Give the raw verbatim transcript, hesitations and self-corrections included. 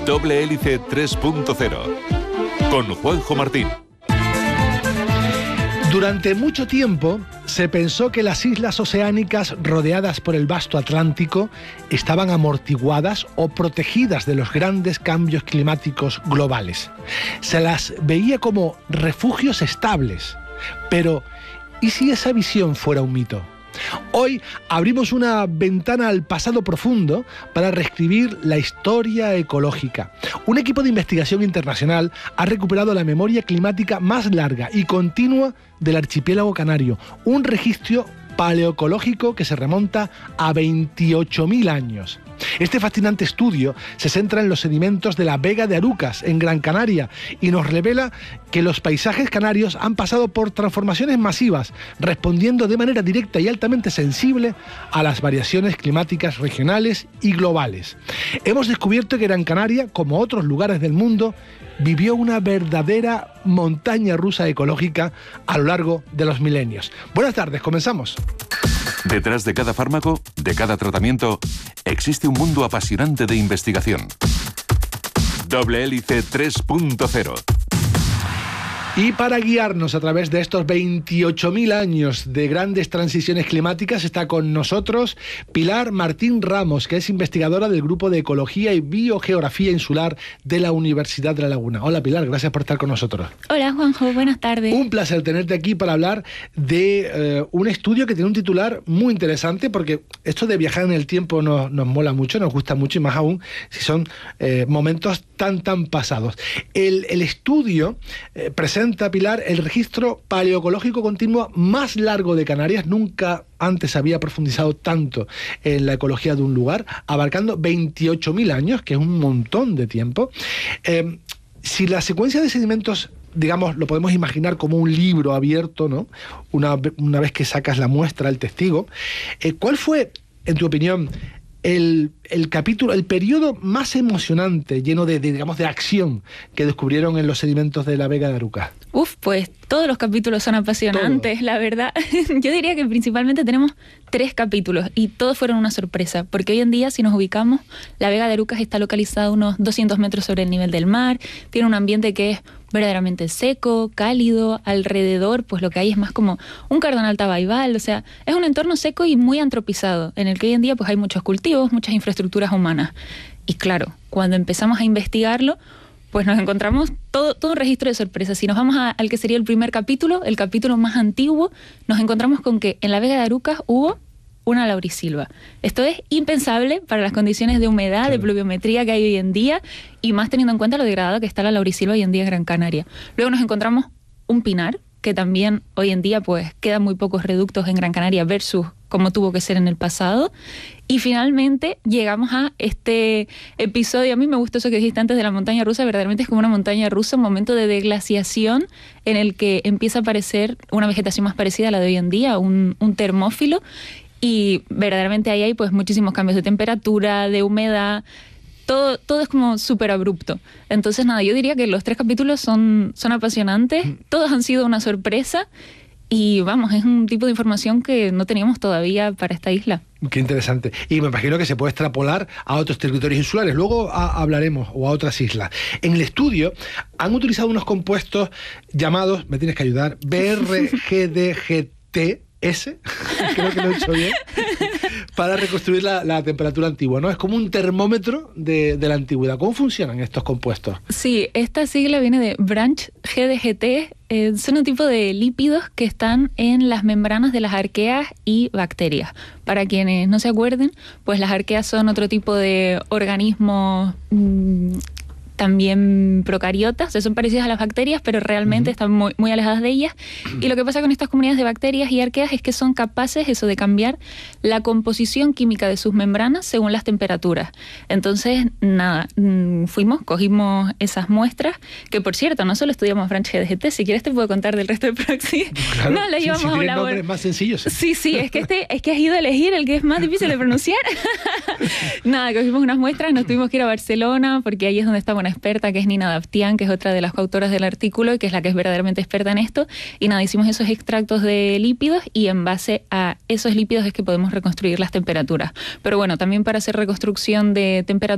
Doble Hélice tres punto cero con Juanjo Martín. Durante mucho tiempo se pensó que las islas oceánicas rodeadas por el vasto Atlántico estaban amortiguadas o protegidas de los grandes cambios climáticos globales. Se las veía como refugios estables. Pero, ¿y si esa visión fuera un mito? Hoy abrimos una ventana al pasado profundo para reescribir la historia ecológica. Un equipo de investigación internacional ha recuperado la memoria climática más larga y continua del archipiélago canario, un registro paleoecológico que se remonta a veintiocho mil años. Este fascinante estudio se centra en los sedimentos de la Vega de Arucas, en Gran Canaria, y nos revela que los paisajes canarios han pasado por transformaciones masivas, respondiendo de manera directa y altamente sensible a las variaciones climáticas regionales y globales. Hemos descubierto que Gran Canaria, como otros lugares del mundo, vivió una verdadera montaña rusa ecológica a lo largo de los milenios. Buenas tardes, comenzamos. Detrás de cada fármaco, de cada tratamiento, existe un mundo apasionante de investigación. Doble Hélice tres punto cero. Y para guiarnos a través de estos veintiocho mil años de grandes transiciones climáticas está con nosotros Pilar Martín Ramos, que es investigadora del Grupo de Ecología y Biogeografía Insular de la Universidad de La Laguna. Hola Pilar, gracias por estar con nosotros. Hola Juanjo, buenas tardes. Un placer tenerte aquí para hablar de eh, un estudio que tiene un titular muy interesante, porque esto de viajar en el tiempo nos, nos mola mucho, nos gusta mucho, y más aún si son eh, momentos tan tan pasados. El, el estudio eh, presenta Pilar, el registro paleoecológico continuo más largo de Canarias. Nunca antes había profundizado tanto en la ecología de un lugar, abarcando veintiocho mil años, que es un montón de tiempo. Eh, si la secuencia de sedimentos, digamos, lo podemos imaginar como un libro abierto, ¿no? Una, una vez que sacas la muestra, el testigo, eh, ¿cuál fue, en tu opinión, El, el capítulo, el periodo más emocionante, lleno de, de, digamos, de acción que descubrieron en los sedimentos de la Vega de Arucas? Uf, pues todos los capítulos son apasionantes, Todo. La verdad. Yo diría que principalmente tenemos tres capítulos y todos fueron una sorpresa, porque hoy en día, si nos ubicamos, la Vega de Arucas está localizada a unos doscientos metros sobre el nivel del mar, tiene un ambiente que es verdaderamente seco, cálido, alrededor pues lo que hay es más como un cardonal tabaibal, o sea, es un entorno seco y muy antropizado, en el que hoy en día pues hay muchos cultivos, muchas infraestructuras humanas. Y claro, cuando empezamos a investigarlo, pues nos encontramos todo, todo un registro de sorpresas. Si nos vamos a, al que sería el primer capítulo, el capítulo más antiguo, nos encontramos con que en la Vega de Arucas hubo una laurisilva. Esto es impensable para las condiciones de humedad, claro, de pluviometría que hay hoy en día, y más teniendo en cuenta lo degradada que está la laurisilva hoy en día en Gran Canaria. Luego nos encontramos un pinar, que también hoy en día pues quedan muy pocos reductos en Gran Canaria versus como tuvo que ser en el pasado. Y finalmente llegamos a este episodio. A mí me gustó eso que dijiste antes de la montaña rusa. Verdaderamente es como una montaña rusa, un momento de deglaciación en el que empieza a aparecer una vegetación más parecida a la de hoy en día, un, un termófilo. Y verdaderamente ahí hay pues muchísimos cambios de temperatura, de humedad, todo, todo es como súper abrupto. Entonces nada, yo diría que los tres capítulos son, son apasionantes, todos han sido una sorpresa y vamos, es un tipo de información que no teníamos todavía para esta isla. Qué interesante. Y me imagino que se puede extrapolar a otros territorios insulares. Luego a, hablaremos, o a otras islas. En el estudio han utilizado unos compuestos llamados, me tienes que ayudar, B R G D G T S, creo que lo he hecho bien, para reconstruir la, la temperatura antigua, ¿no? Es como un termómetro de, de la antigüedad. ¿Cómo funcionan estos compuestos? Sí, esta sigla viene de Branch G D G T. Eh, son un tipo de lípidos que están en las membranas de las arqueas y bacterias. Para quienes no se acuerden, pues las arqueas son otro tipo de organismos mmm, también procariotas, o sea, son parecidas a las bacterias, pero realmente uh-huh. están muy, muy alejadas de ellas. Y lo que pasa con estas comunidades de bacterias y arqueas es que son capaces eso de cambiar la composición química de sus membranas según las temperaturas. Entonces, nada, fuimos, cogimos esas muestras, que por cierto, no solo estudiamos Branch G D G T, si quieres te puedo contar del resto del proxy. Claro, no, lo sí, llevamos si a un labor. Nombres más sencillos. Sí, sí, es que, este, es que has ido a elegir el que es más difícil de pronunciar. Nada, cogimos unas muestras, nos tuvimos que ir a Barcelona, porque ahí es donde está una experta que es Nina Daftian, que es otra de las coautoras del artículo y que es la que es verdaderamente experta en esto, y nada, hicimos esos extractos de lípidos y en base a esos lípidos es que podemos reconstruir las temperaturas. Pero bueno, también para hacer reconstrucción de temperaturas